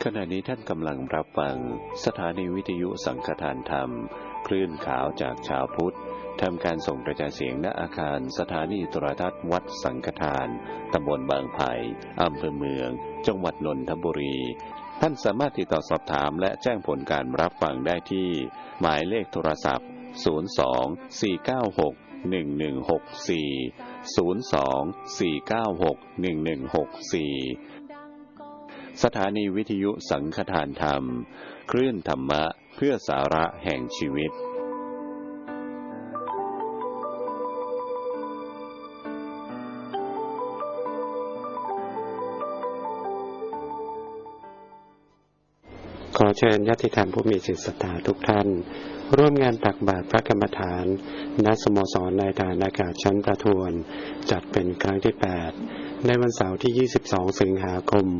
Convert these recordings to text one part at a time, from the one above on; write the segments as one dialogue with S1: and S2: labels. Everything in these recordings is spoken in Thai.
S1: ขณะนี้ท่านกำลังรับฟังสถานีวิทยุสังฆทานธรรมคลื่นขาวจากชาวพุทธทำการส่งกระจายเสียงณอาคารสถานีโทรทัศน์วัดสังฆทานตำบลบางไผ่อำเภอเมืองจังหวัดนนทบุรีท่านสามารถติดต่อสอบถามและแจ้งผลการรับฟังได้ที่หมายเลขโทรศัพท์02-496-1164 สถานีวิทยุสังฆทานธรรมคลื่นธรรมะเพื่อสาระแห่งชีวิต
S2: ขอเชิญญาติธรรมผู้มีจิตศรัทธาทุกท่านร่วมงานตักบาตรพระกรรมฐานณสโมสรนายทหารอากาศชั้นประทวนจัดเป็นครั้งที่ 8ในวันเสาร์ที่ 22 สิงหาคม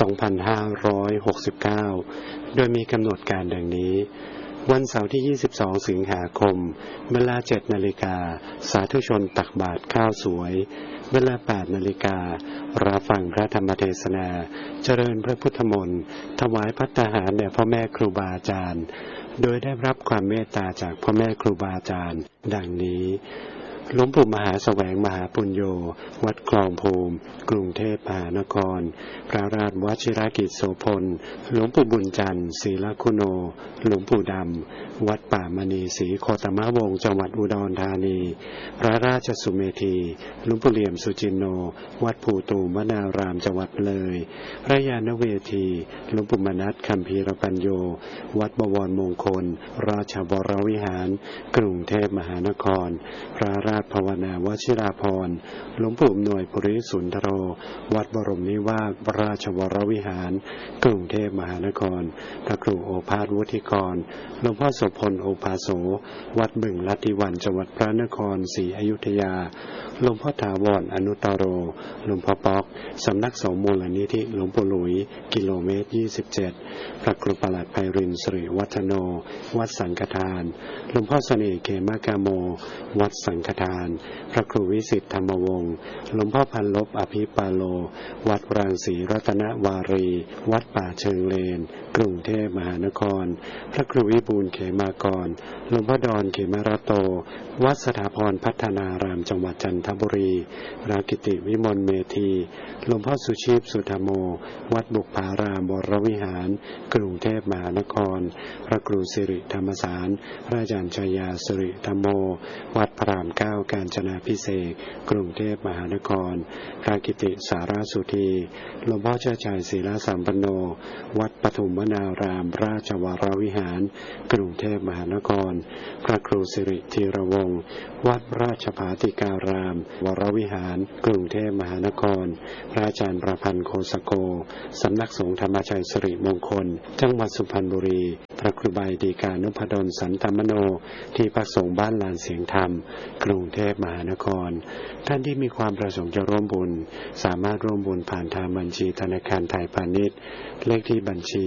S2: 2569 โดยมีกำหนดการดังนี้วันเสาร์ที่ 22 สิงหาคมเวลา 7 นาฬิกาสาธุชนตักบาตรข้าวสวยเวลา 8 นาฬิการับฟังพระธรรมเทศนาเจริญพระพุทธมนต์ถวายภัตตาหารแด่พ่อแม่ครูบาอาจารย์โดยได้รับความเมตตาจากพ่อแม่ครูบาอาจารย์ดังนี้หลวงปู่มหาแสวงมหาปุญโญวัดคลองภูมิกรุงเทพมหานครพระราชวชิรกิจโสพลหลวงปู่บุญจันทร์ศรีลคุโนหลวงปู่ดำวัดป่ามณีศรีโคตมวงศ์จังหวัดอุดรธานีพระราชสุเมธีหลวงปู่เหลี่ยมสุจินโนวัดภูตูมวนารามจังหวัดเลยพระยานเวทีหลวงปู่มนัสคัมภีรปัญโยวัดบวรมงคลราชวรวิหารกรุงเทพมหานครพระราชภาวนาวชิราภรณ์หลวงปู่หน่วยปุริสุนทโรวัดบรมนิวาสราชวรวิหารกรุงเทพมหานครพระครูโอภาสวุฒิกรหลวงพ่อโสพลโอภาโสวัดบึงลัทธิวันจังหวัดพระนครศรีอยุธยาหลวงพ่อถาวรอนุตตโรหลวงพ่อป๊อกสำนักสงฆ์มูลนิธิหลวงปู่หลุยกิโลเมตร 27พระครูปลัดไพรินทร์สิริวัฒโนวัดสังฆทานหลวงพ่อเสน่ห์เขมกาโมวัดสังฆทานพระครูวิสิทธิธรรมวงศ์หลวงพ่อพันลบอภิปาโลวัดรังสีรัตนวารีวัดป่าเชิงเลนกรุงเทพมหานครพระครูวิบูลย์เขมากรหลวงพ่อดอนเขมรโตวัดสถาพรพัฒนารามจังหวัดจันทบุรีพระกิติวิมลเมธีหลวงพ่อสุชีพสุธรรมโมวัดบุพารามวรวิหารกรุงเทพมหานครพระครูสิริธรรมสารพระอาจารย์ชยาสิริธรรมโมวัดพระรามเก้ากาญจนาภิเษกกรุงเทพมหานครพระกิติสารสุธีหลวงพ่อเจ้าชายศิลาสัมปันโนวัดปฐุมวนารามราชวรวิหารกรุงเทพมหานครพระครูสิริธีรวงศ์วัดราชภาติการามวรวิหารกรุงเทพมหานครพระอาจารย์ประพันธ์โคสโกสำนักสงฆ์ธรรมชัยสิริมงคลจังหวัดสุพรรณบุรีพระครูใบดีกานุพดลสันตมโนที่พักสงฆ์บ้านลานเสียงธรรมกรุงเทพมหานครท่านที่มีความประสงค์จะร่วมบุญสามารถร่วมบุญผ่านทางบัญชีธนาคารไทยพาณิชย์เลขที่บัญชี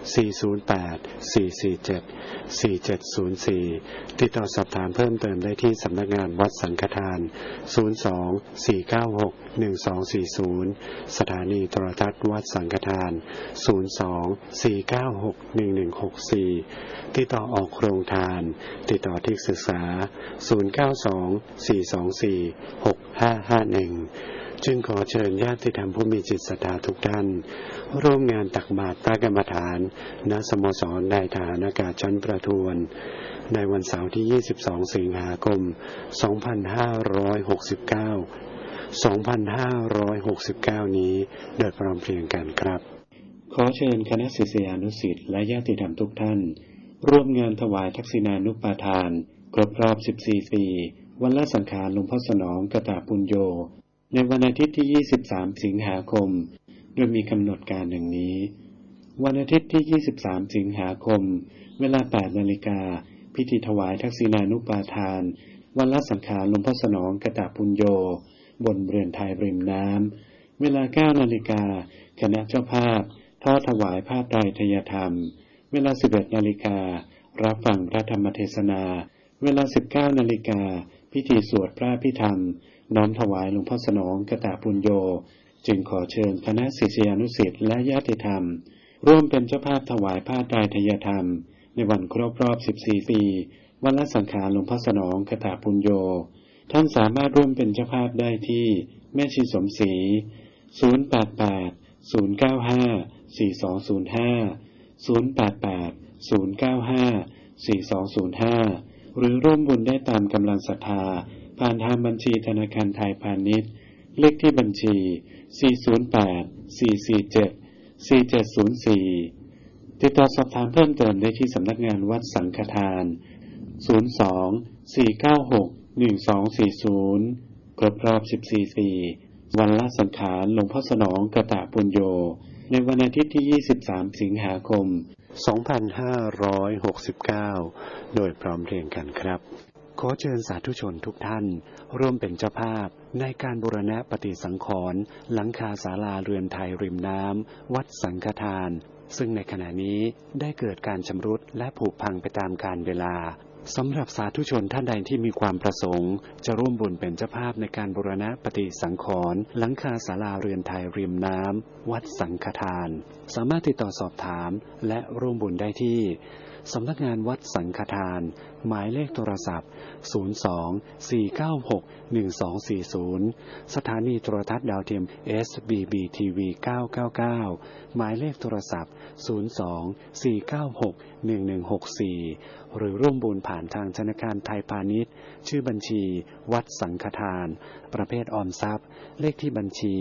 S2: 408-447-4704ติดต่อสอบถามเพิ่มเติมได้ที่สำนักงานวัดสังฆทาน02-496-1240สถานีโทรทัศน์วัดสังฆทาน02-496-1164ติดต่อออกโครงทานติดต่อที่ศึกษา0924246551จึงขอเชิญญาติธรรมผู้มีจิตศรัทธาทุกท่านร่วมงานตักบาตรพระกรรมฐานณสโมสรนายทหารอากาศชั้นประทวนในวันเสาร์ที่ 22 สิงหาคม 2569 นี้โดยพร้อมเพรียงกันครับขอเชิญคณะศิษยานุศิษย์และญาติธรรมทุกท่านร่วมงานถวายทักษิณานุปาทานครบรอบ 14 ปีวันละสังขารหลวงพ่อสนองกตปุญโญในวันอาทิตย์ที่ 23 สิงหาคมโดยมีกำหนดการดังนี้วันอาทิตย์ที่ 23 สิงหาคมเวลา 8 นาฬิกาพิธีถวายทักษิณานุปาทานวันละสังขารหลวงพ่อสนองกตปุญโญบนเรือนไทยริมน้ำเวลา 9 นาฬิกาคณะเจ้าภาพทอดถวายผ้าไตรทยธรรมเวลา 11 นาฬิการั รับฟังพระธรรมเทศนาเวลา 19 นาฬิกาพิธีสวดพระพิธรรมน้อมถวายหลวงพ่อสนองกตปุญโญจึงขอเชิญคณะศิษยานุศิษย์และญาติธรรมร่วมเป็นเจ้าภาพถวายผ้าไตรไทยธรรมในวันครบรอบ14 ปีวันละสังขารหลวงพ่อสนองกตปุญโญท่านสามารถร่วมเป็นเจ้าภาพได้ที่แม่ชีสมศรี088-095-4205 หรือร่วมบุญได้ตามกำลังศรัทธาผ่านทางบัญชีธนาคารไทยพาณิชย์เลขที่บัญชี408-447-4704ติดต่อสอบถามเพิ่มเติมได้ที่สำนักงานวัดสังฆทาน02-496-1240ครบรอบ14 ปีวันละสังขารหลวงพ่อสนองกตปุญโญในวันอาทิตย์ที่23 สิงหาคม 2569 โดยพร้อมเพรียงกันครับขอเชิญสาธุชนทุกท่านร่วมเป็นเจ้าภาพในการบูรณะปฏิสังขรณ์หลังคาศาลาเรือนไทยริมน้ำวัดสังฆทานซึ่งในขณะนี้ได้เกิดการชำรุดและผุพังไปตามกาลเวลาสำหรับสาธุชนท่านใดที่มีความประสงค์จะร่วมบุญเป็นเจ้าภาพในการบูรณะปฏิสังขรณ์หลังคาศาลาเรือนไทยริมน้ำวัดสังฆทานสามารถติดต่อสอบถามและร่วมบุญได้ที่สำนักงานวัดสังฆทานหมายเลขโทรศัพท์02-496-1240สถานีโทรทัศน์ดาวเทียม SBBTV 999หมายเลขโทรศัพท์02-496-1164หรือร่วมบุญผ่านทางธนาคารไทยพาณิชย์ชื่อบัญชีวัดสังฆทานประเภทออมทรัพย์เลขที่บัญชี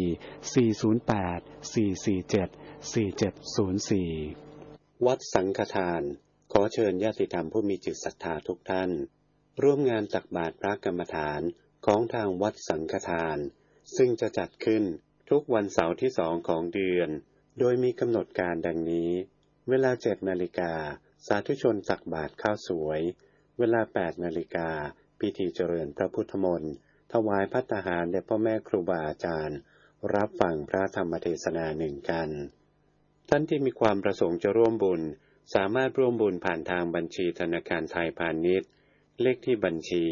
S2: 408-447-4704วัดสังฆทานขอเชิญญาติธรรมผู้มีจิตศรัทธาทุกท่านร่วมงานตักบาตรพระกรรมฐานของทางวัดสังฆทานซึ่งจะจัดขึ้นทุกวันเสาร์ที่2ของเดือนโดยมีกำหนดการดังนี้เวลา 7:00 น.สาธุชนตักบาตรข้าวสวยเวลา 8:00 น.พิธีเจริญพระพุทธมนต์ถวายภัตตาหารแด่พ่อแม่ครูบาอาจารย์รับฟังพระธรรมเทศนา1 กันท่านที่มีความประสงค์จะร่วมบุญสามารถร่วมบุญผ่านทางบัญชีธนาคารไทยพาณิชย์เลขที่บัญชี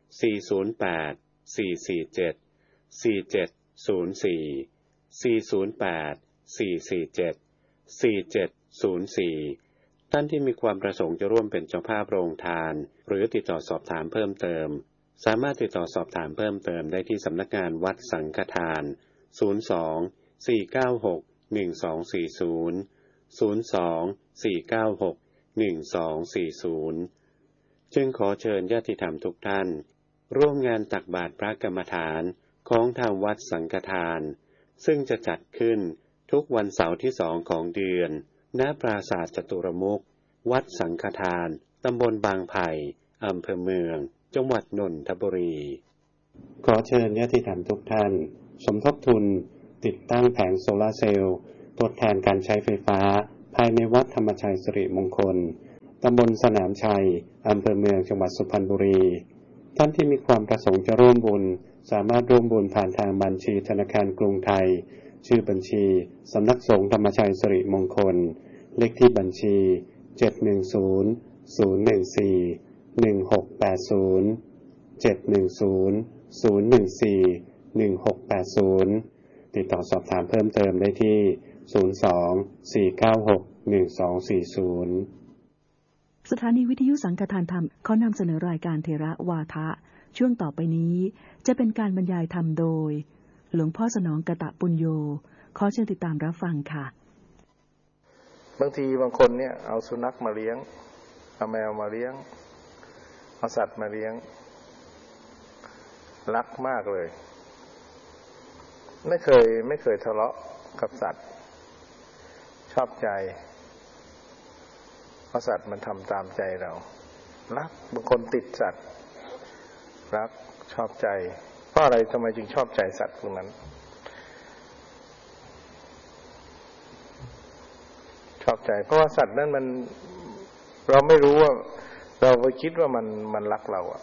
S2: 408-447-4704 ท่านที่มีความประสงค์จะร่วมเป็นเจ้าภาพโรงทานหรือติดต่อสอบถามเพิ่มเติมสามารถติดต่อสอบถามเพิ่มเติมได้ที่สำนักงานวัดสังฆทาน02-496-1240 02-496-1240 จึงขอเชิญญาติธรรมทุกท่านร่วมงานตักบาตรพระกรรมฐานของทางวัดสังฆทานซึ่งจะจัดขึ้นทุกวันเสาร์ที่2ของเดือนณปราสาทจตุรมุขวัดสังฆทานตำบลบางไผ่อำเภอเมืองจังหวัดนนทบุรีขอเชิญญาติธรรมทุกท่านสมทบทุนติดตั้งแผงโซลาร์เซลล์ทดแทนการใช้ไฟฟ้าภายในวัดธรรมชัยสิริมงคลตำบลสนามชัยอำเภอเมืองจังหวัดสุพรรณบุรีท่านที่มีความประสงค์จะร่วมบุญสามารถร่วมบุญผ่านทางบัญชีธนาคารกรุงไทยชื่อบัญชีสำนักสงฆ์ธรรมชัยสิริมงคลเลขที่บัญชี710-014-1680 ติดต่อสอบถามเพิ่มเติมได้ที่02-496-1240
S3: สถานีวิทยุสังฆทานธรรมขอนำเสนอรายการเทระวาทะช่วงต่อไปนี้จะเป็นการบรรยายธรรมโดยหลวงพ่อสนองกตปุญโญขอเชิญติดตามรับฟังค่ะ
S4: บางทีบางคนเนี่ยเอาสุนัขมาเลี้ยงเอาแมวมาเลี้ยงเอาสัตว์มาเลี้ยงรักมากเลยไม่เคยทะเลาะกับสัตว์ชอบใจเพราะสัตว์มันทำตามใจเรารักบางคนติดสัตว์รักชอบใจเพราะอะไรทำไมจึงชอบใจสัตว์พวกนั้นชอบใจเพราะว่าสัตว์นั้นมันเราไม่รู้ว่าเราไปคิดว่ามันรักเราอ่ะ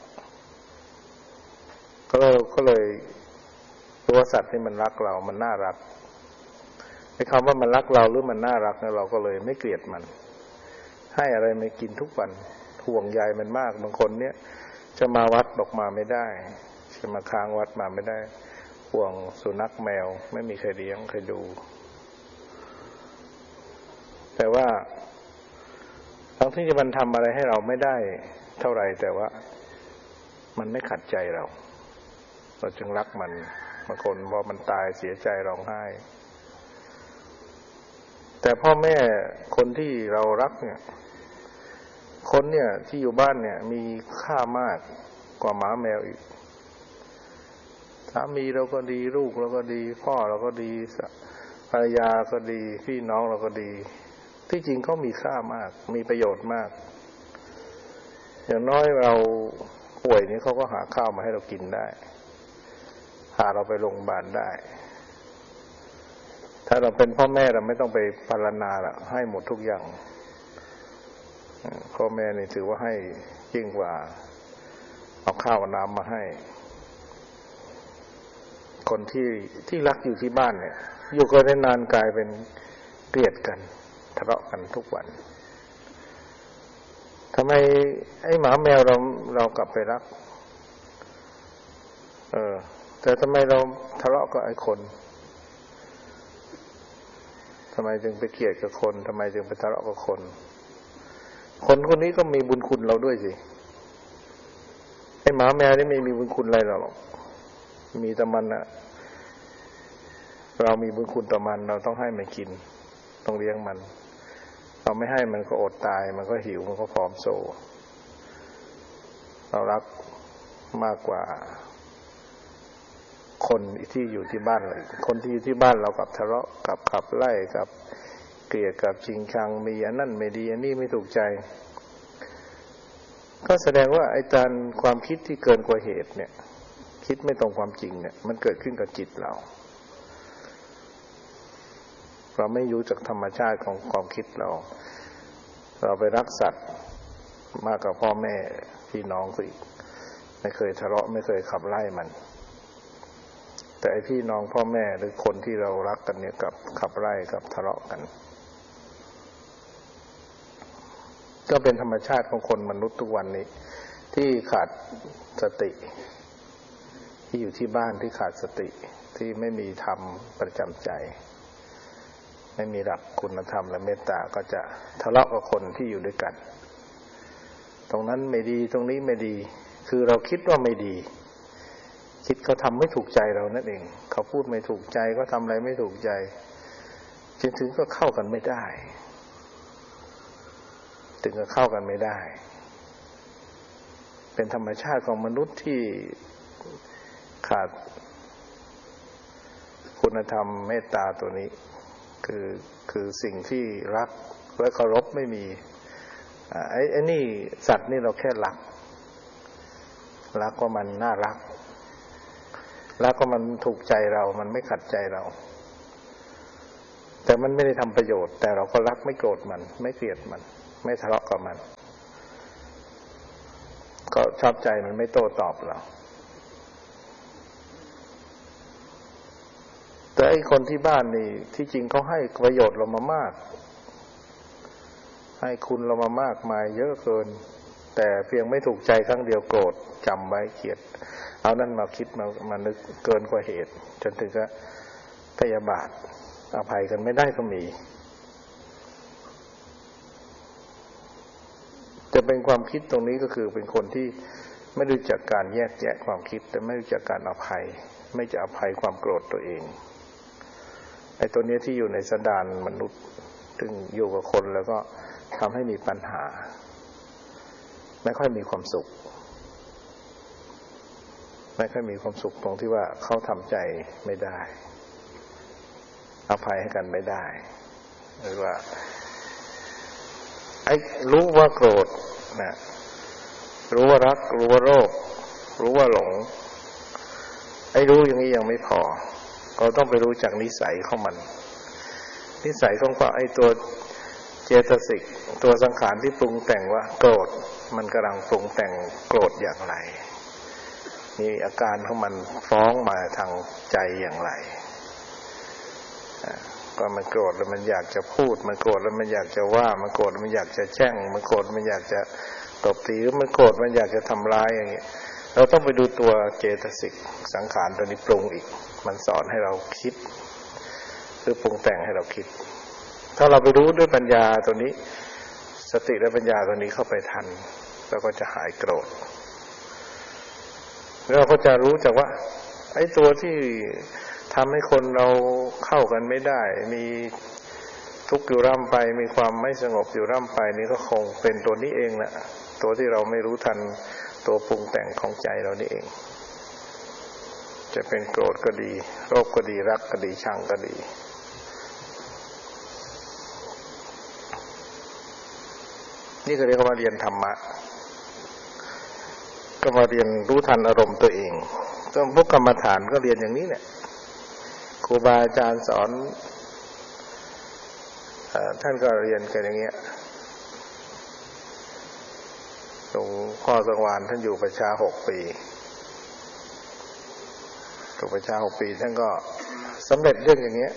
S4: ก็เลยตัวสัตว์ที่มันรักเรามันน่ารักไอ้คำว่ามันรักเราหรือมันน่ารักเนี่ยเราก็เลยไม่เกลียดมันให้อะไรมันกินทุกวันห่วงใยมันมากบางคนเนี่ยจะมาวัดบอกมาไม่ได้จะมาค้างวัดมาไม่ได้ห่วงสุนัขแมวไม่มีใครเลี้ยงใครดูแต่ว่าทั้งที่มันทำอะไรให้เราไม่ได้เท่าไหร่แต่ว่ามันไม่ขัดใจเราจึงรักมันบางคนพอมันตายเสียใจร้องไห้แต่พ่อแม่คนที่เรารักเนี่ยคนเนี่ยที่อยู่บ้านเนี่ยมีค่ามากกว่าหมาแมวอีกสามีเราก็ดีลูกเราก็ดีพ่อเราก็ดีภรรยาก็ดีพี่น้องเราก็ดีที่จริงเขามีค่ามากมีประโยชน์มากอย่างน้อยเราป่วยนี้เขาก็หาข้าวมาให้เรากินได้พาเราไปโรงพยาบาลได้ถ้าเราเป็นพ่อแม่เราไม่ต้องไปพรรณนาละให้หมดทุกอย่างพ่อแม่นี่ถือว่าให้ยิ่งกว่าเอาข้าวน้ำมาให้คนที่รักอยู่ที่บ้านเนี่ยอยู่กันได้นานกลายเป็นเกลียดกันทะเลาะกันทุกวันทำไมไอ้หมาแมวเรากลับไปรักแต่ทำไมเราทะเลาะกับไอ้คนทำไมจึงไปเกลียดกับคนทำไมจึงไปทะเลาะกับคนคนนี้ก็มีบุญคุณเราด้วยสิไอ้หมาแมวนี่ไม่มีบุญคุณอะไรหรอกมีแต่มันน่ะเรามีบุญคุณต่อมันเราต้องให้มันกินต้องเลี้ยงมันเราไม่ให้มันก็อดตายมันก็หิวมันก็ผอมโซเรารักมากกว่าคนที่อยู่ที่บ้านเลยคนที่อยู่ที่บ้านเรากับทะเลาะกับขับไล่กับเกลียดกับชิงชังมีอันนั้นไม่ดีอันนี้ไม่ถูกใจก็แสดงว่าไอ้การความคิดที่เกินกว่าเหตุเนี่ยคิดไม่ตรงความจริงเนี่ยมันเกิดขึ้นกับจิตเราไม่รู้จักธรรมชาติของความคิดเราไปรักสัตว์มากกว่าพ่อแม่พี่น้องสิไม่เคยทะเลาะไม่เคยขับไล่มันแต่ไอ้พี่น้องพ่อแม่หรือคนที่เรารักกันเนี่ยกับขับไล่กับทะเลาะกันก็เป็นธรรมชาติของคนมนุษย์ทุกวันนี้ที่ขาดสติที่อยู่ที่บ้านที่ขาดสติที่ไม่มีธรรมประจำใจไม่มีหลักคุณธรรมและเมตตาก็จะทะเลาะกับคนที่อยู่ด้วยกันตรงนั้นไม่ดีตรงนี้ไม่ดีคือเราคิดว่าไม่ดีคิดเขาทำไม่ถูกใจเรานั่นเองเขาพูดไม่ถูกใจเขาทำอะไรไม่ถูกใจจนถึงก็เข้ากันไม่ได้ถึงก็เข้ากันไม่ได้เป็นธรรมชาติของมนุษย์ที่ขาดคุณธรรมเมตตาตัวนี้คือสิ่งที่รักและเคารพไม่มีไอ้นี่สัตว์นี่เราแค่รักว่ามันน่ารักรักก็มันถูกใจเรามันไม่ขัดใจเราแต่มันไม่ได้ทำประโยชน์แต่เราก็รักไม่โกรธมันไม่เกลียดมันไม่ทะเลาะกับมันก็ชอบใจมันไม่โต้ตอบเราแต่ไอ้คนที่บ้านนี่ที่จริงเขาให้ประโยชน์เรามามากให้คุณเรามามากมายเยอะเกินแต่เพียงไม่ถูกใจครั้งเดียวโกรธจำไว้เกลียดเอานั่นมาคิดมานึกเกินกว่าเหตุจนถึงกับพยาบาทอภัยกันไม่ได้ก็มีจะเป็นความคิดตรงนี้ก็คือเป็นคนที่ไม่รู้จักการแยกแยะความคิดแต่ไม่รู้จักการอภัยไม่จะอภัยความโกรธตัวเองไอ้ตัวนี้ที่อยู่ในสันดานมนุษย์ถึงอยู่กับคนแล้วก็ทำให้มีปัญหาไม่ค่อยมีความสุขไม่ค่อยมีความสุขตรงที่ว่าเขาทำใจไม่ได้อภัยให้กันไม่ได้หรือว่าไอ้รู้ว่าโกรธนะรู้ว่ารักรู้ว่าโลภรู้ว่าหลงไอ้รู้อย่างนี้ยังไม่พอเราต้องไปรู้จักนิสัยของมันนิสัยของก็ไอ้ตัวเจตสิกตัวสังขารที่ปรุงแต่งว่าโกรธมันกำลังปรุงแต่งโกรธอย่างไรมีอาการของมันฟ้องมาทางใจอย่างไรก็มันโกรธแล้วมันอยากจะพูดมันโกรธแล้วมันอยากจะว่ามันโกรธมันอยากจะแช่งมันโกรธมันอยากจะตบตีหรือมันโกรธมันอยากจะทำร้ายอย่างเงี้ยเราต้องไปดูตัวเจตสิกสังขารตัวนี้ปรุงอีกมันสอนให้เราคิดหรือปรุงแต่งให้เราคิดถ้าเราไปรู้ด้วยปัญญาตัวนี้สติและปัญญาตัวนี้เข้าไปทันเราก็จะหายโกรธเราก็จะรู้จักว่าไอ้ตัวที่ทำให้คนเราเข้ากันไม่ได้มีทุกข์อยู่ร่ำไปมีความไม่สงบอยู่ร่ำไปนี่ก็คงเป็นตัวนี้เองแหละตัวที่เราไม่รู้ทันตัวปรุงแต่งของใจเรานี่เองจะเป็นโกรธก็ดีโลภก็ดีรักก็ดีชังก็ดีนี่ก็เรียกว่าเรียนธรรมะก็มาเรียนรู้ทันอารมณ์ตัวเองก็พวกกรรมฐานก็เรียนอย่างนี้เนี่ยครูบาอาจารย์สอนท่านก็เรียนกันอย่างเงี้ยหลวงพ่อสังวานท่านอยู่ประชา6 ปีอยู่ประชา6 ปีท่านก็สำเร็จเรื่องอย่างเงี้ย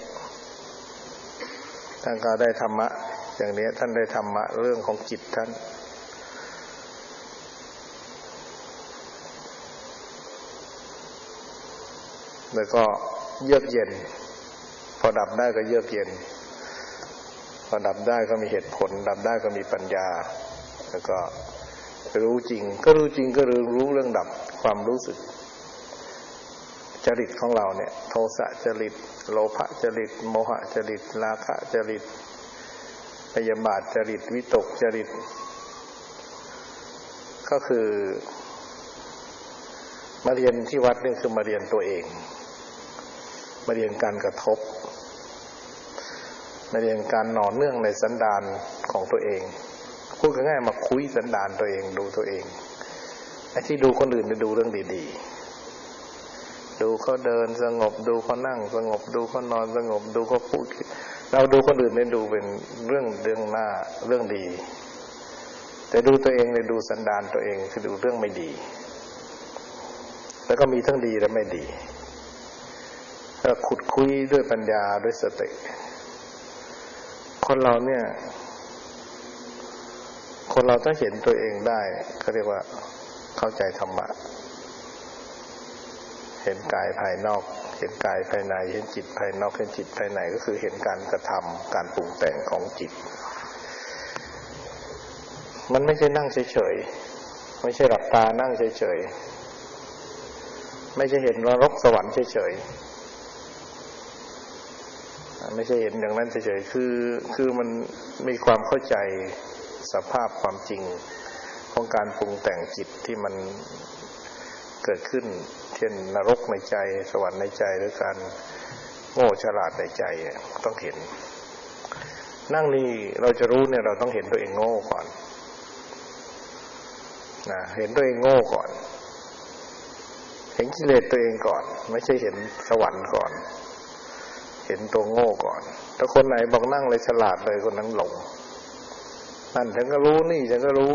S4: ท่านก็ได้ธรรมะอย่างนี้ท่านได้ธรรมะเรื่องของจิตท่านแล้วก็เยือกเย็นพอดับได้ก็เยือกเย็นพอดับได้ก็มีเหตุผลดับได้ก็มีปัญญาแล้วก็รู้จริงก็รู้จริงก็รู้เรื่องดับความรู้สึกจริตของเราเนี่ยโทสะจริตโลภะจริตโมหะจริตราคะจริตพยาบาทจริตวิตกจริตก็คือมาเรียนที่วัดนี่คือมาเรียนตัวเองมาเรียนการกระทบมาเรียนการหน่อเนื่องในสันดานของตัวเองพูดง่ายๆมาคุยสันดานตัวเองดูตัวเองไอ้ที่ดูคนอื่นดูเรื่องดีๆดูเขาเดินสงบดูเขานั่งสงบดูเขานอนสงบดูเขาพูดเราดูคนอื่นดูเป็นเรื่องหน้าเรื่องดีแต่ดูตัวเองดูสันดานตัวเองคือดูเรื่องไม่ดีแล้วก็มีทั้งดีและไม่ดีก็ขุดคุยด้วยปัญญาด้วยสติคนเราเนี่ยคนเราต้องเห็นตัวเองได้เขาเรียกว่าเข้าใจธรรมะเห็นกายภายนอกเห็นกายภายในเห็นจิตภายนอกเห็นจิตภายในก็คือเห็นการกระทำการปรุงแต่งของจิตมันไม่ใช่นั่งเฉยๆไม่ใช่หลับตานั่งเฉยๆไม่ใช่เห็นนรกสวรรค์เฉยๆไม่ใช่เห็นอย่างนั้นเฉยๆคือมันมีความเข้าใจสภาพความจริงของการปรุงแต่งจิตที่มันเกิดขึ้นเช่นนรกในใจสวรรค์ในใจหรือการโง่ฉลาดในใจต้องเห็นนั่งนี่เราจะรู้เนี่ยเราต้องเห็นตัวเองโง่ก่อนนะเห็นตัวเองโง่ก่อนเห็นกิเลสตัวเองก่อนไม่ใช่เห็นสวรรค์ก่อนเห็นตัวโง่ก่อนถ้าคนไหนบอกนั่งเลยฉลาดเลยคนนั้นหลงนั่นฉันก็รู้นี่ฉันก็รู้